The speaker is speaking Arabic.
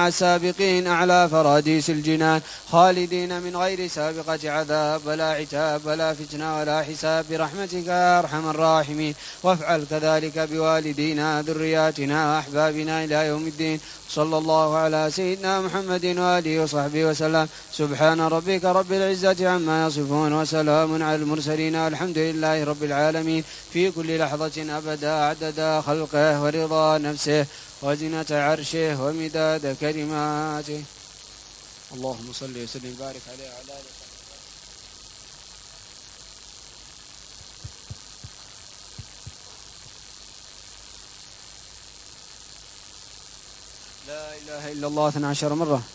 مع السابقين أعلى فراديس الجنان خالدين من غير سابقة عذاب ولا عتاب ولا فتنة ولا حساب برحمتك يا أرحم الراحمين. وافعل كذلك بوالدينا ذرياتنا وأحبابنا إلى يوم الدين. صلى الله على سيدنا محمد وآله وصحبه وسلم. سبحان ربك رب العزة عما يصفون وسلام على المرسلين الحمد لله رب العالمين في كل لحظة أبدا عدد خلقه ورضا نفسه وزنة عرشه ومداد كلماته. اللهم صل وسلم وبارك عليه وعلى آله. لا إله إلا الله 12 مرة.